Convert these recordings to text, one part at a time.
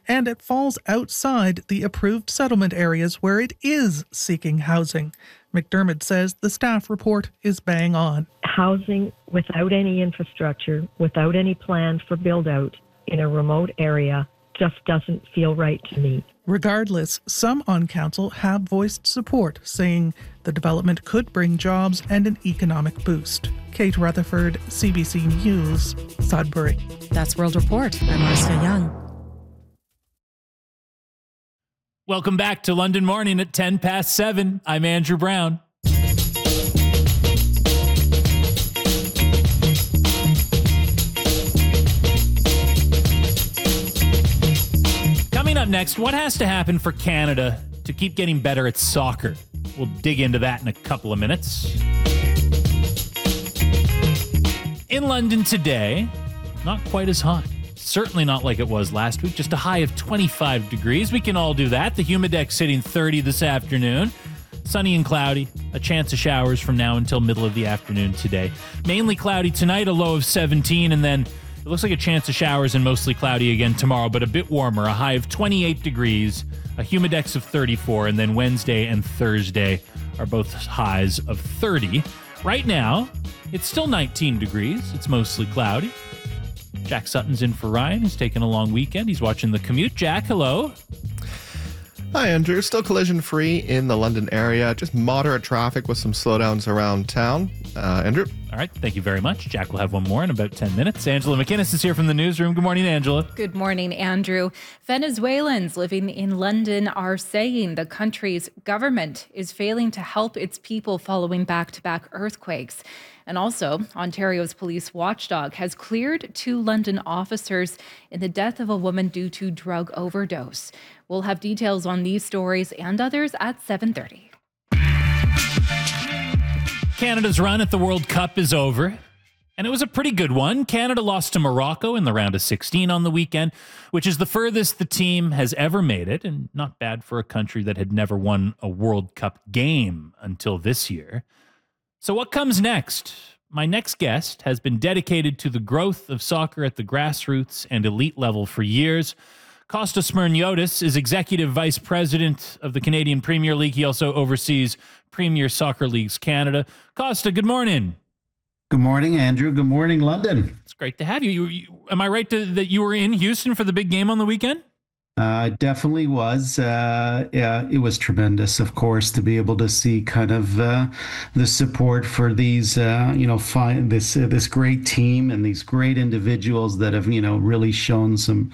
and it falls outside the approved settlement areas where it is seeking housing. McDermott says the staff report is bang on. Housing without any infrastructure, without any plan for build-out in a remote area just doesn't feel right to me. Regardless, some on council have voiced support, saying the development could bring jobs and an economic boost. Kate Rutherford, CBC News, Sudbury. That's World Report. I'm Marcia Young. Welcome back to London Morning at 7:10. I'm Andrew Brown. Coming up next, what has to happen for Canada to keep getting better at soccer? We'll dig into that in a couple of minutes. In London today, not quite as hot. Certainly not like it was last week, just a high of 25 degrees. We can all do that. The Humidex hitting 30 this afternoon. Sunny and cloudy, a chance of showers from now until middle of the afternoon today. Mainly cloudy tonight, a low of 17, and then it looks like a chance of showers and mostly cloudy again tomorrow, but a bit warmer, a high of 28 degrees, a Humidex of 34, and then Wednesday and Thursday are both highs of 30. Right now, it's still 19 degrees. It's mostly cloudy. Jack Sutton's in for Ryan. He's taking a long weekend. He's watching The Commute. Jack, hello. Hi, Andrew. Still collision-free in the London area. Just moderate traffic with some slowdowns around town. Andrew? All right. Thank you very much. Jack will have one more in about 10 minutes. Angela McInnes is here from the newsroom. Good morning, Angela. Good morning, Andrew. Venezuelans living in London are saying the country's government is failing to help its people following back-to-back earthquakes. And also, Ontario's police watchdog has cleared 2 London officers in the death of a woman due to drug overdose. We'll have details on these stories and others at 7:30. Canada's run at the World Cup is over, and it was a pretty good one. Canada lost to Morocco in the round of 16 on the weekend, which is the furthest the team has ever made it, and not bad for a country that had never won a World Cup game until this year. So what comes next? My next guest has been dedicated to the growth of soccer at the grassroots and elite level for years. Kostas Smyrniotis is Executive Vice President of the Canadian Premier League. He also oversees Premier Soccer Leagues Canada. Costa, good morning. Good morning, Andrew. Good morning, London. It's great to have you. Am I right that you were in Houston for the big game on the weekend? Definitely was. Yeah, it was tremendous, of course, to be able to see kind of the support for these, this great team and these great individuals that have, really shown some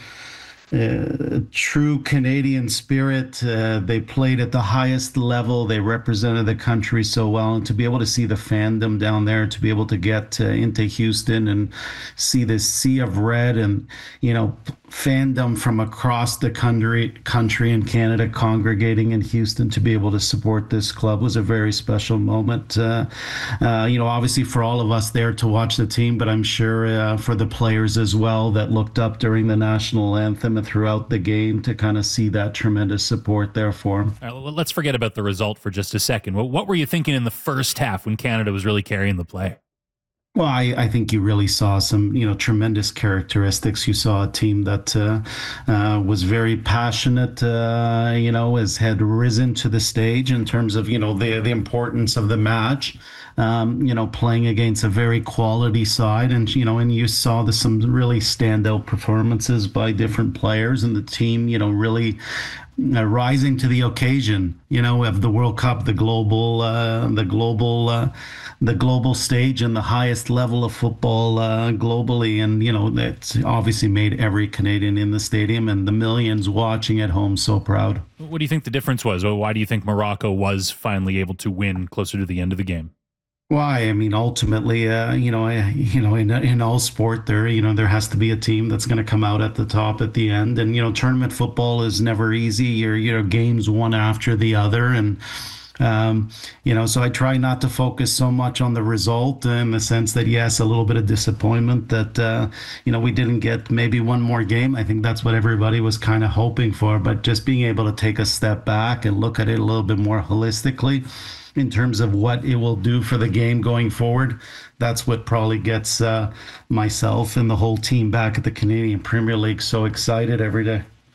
true Canadian spirit. They played at the highest level. They represented the country so well. And to be able to see the fandom down there, to be able to get into Houston and see this sea of red and, fandom from across the country and Canada congregating in Houston to be able to support this club was a very special moment. Obviously for all of us there to watch the team, but I'm sure for the players as well that looked up during the national anthem and throughout the game to kind of see that tremendous support there for them. All right, let's forget about the result for just a second. What were you thinking in the first half when Canada was really carrying the play? Well, I think you really saw some, tremendous characteristics. You saw a team that was very passionate, had risen to the stage in terms of, the importance of the match, playing against a very quality side. And, and you saw some really standout performances by different players and the team, really rising to the occasion, of the World Cup, the global stage and the highest level of football globally. And, that's obviously made every Canadian in the stadium and the millions watching at home so proud. What do you think the difference was? Why do you think Morocco was finally able to win closer to the end of the game? Why? I mean, ultimately, in all sport, there has to be a team that's going to come out at the top at the end. And, tournament football is never easy. Your games one after the other. And, so I try not to focus so much on the result in the sense that, yes, a little bit of disappointment that, we didn't get maybe one more game. I think that's what everybody was kind of hoping for. But just being able to take a step back and look at it a little bit more holistically in terms of what it will do for the game going forward, that's what probably gets myself and the whole team back at the Canadian Premier League so excited every day.